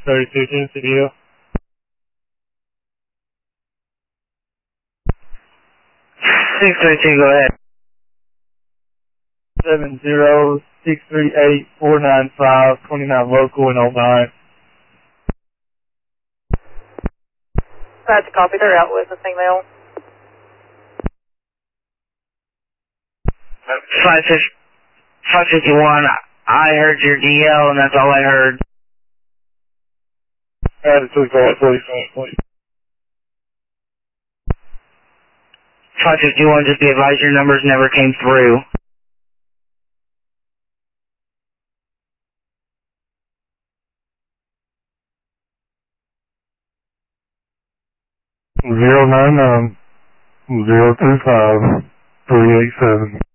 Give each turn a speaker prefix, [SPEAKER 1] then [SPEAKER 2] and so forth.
[SPEAKER 1] 32 Tennessee Hill.
[SPEAKER 2] 632, go ahead.
[SPEAKER 1] 70638-495, 29 local and 09.
[SPEAKER 3] That's a copy. They're out with a female.
[SPEAKER 2] 551, I heard your DL and that's all I heard.
[SPEAKER 1] Add it to the call, please.
[SPEAKER 2] 551, just be advised your numbers never came through.
[SPEAKER 1] Zero 025 387.